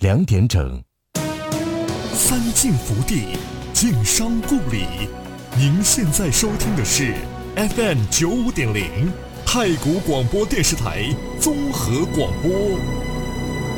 2点整。 三晋福地，晋商故里。您现在收听的是 FM 95.0太谷广播电视台综合广播。